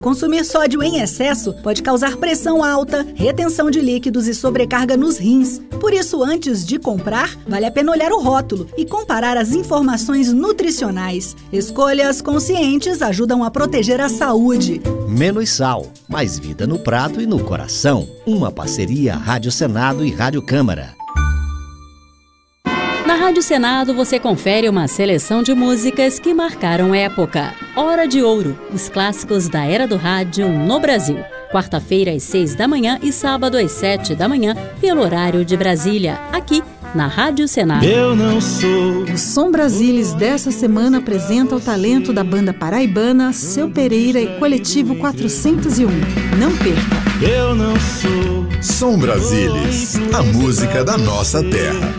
Consumir sódio em excesso pode causar pressão alta, retenção de líquidos e sobrecarga nos rins. Por isso, antes de comprar, vale a pena olhar o rótulo e comparar as informações nutricionais. Escolhas conscientes ajudam a proteger a saúde. Menos sal, mais vida no prato e no coração. Uma parceria Rádio Senado e Rádio Câmara. Na Rádio Senado você confere uma seleção de músicas que marcaram época. Hora de Ouro, os clássicos da era do rádio no Brasil. Quarta-feira às 6 da manhã e sábado às 7 da manhã, pelo horário de Brasília, aqui na Rádio Senado. Eu não sou. O Som Brasilis dessa semana apresenta o talento da banda paraibana Seu Pereira e Coletivo 401. Não perca. Eu não sou. Som Brasilis, a música da nossa terra.